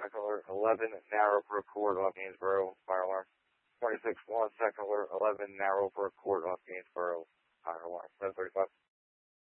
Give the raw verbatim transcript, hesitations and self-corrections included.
second alert, eleven, narrow for a cord off Gainsborough, fire alarm. twenty-six one, second alert, eleven, narrow for a cord off Gainsborough, fire alarm. seven thirty-five.